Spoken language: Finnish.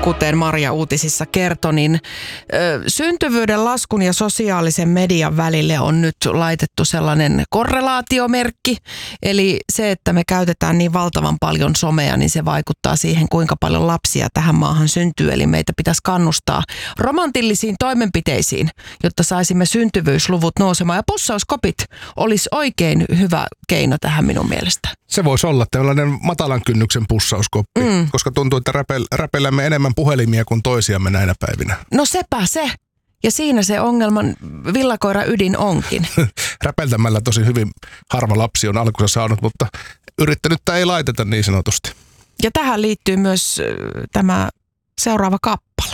kuten Maria uutisissa kertoi, niin syntyvyyden laskun ja sosiaalisen median välille on nyt laitettu sellainen korrelaatiomerkki. Eli se, että me käytetään niin valtavan paljon somea, niin se vaikuttaa siihen, kuinka paljon lapsia tähän maahan syntyy. Eli meitä pitäisi kannustaa romantillisiin toimenpiteisiin, jotta saisimme syntyvyysluvut nousemaan. Ja pussauskopit olisi oikein hyvä keino tähän minun mielestä. Se voisi olla tällainen matalan kynnyksen pussauskoppi, koska tuntuu, että räpellämme enemmän puhelimia kuin toisiamme näinä päivinä. No sepä se. Ja siinä se ongelman villakoira ydin onkin. Räpeltämällä tosi hyvin harva lapsi on alkunsa saanut, mutta yrittänyttä ei laiteta niin sanotusti. Ja tähän liittyy myös tämä seuraava kappale.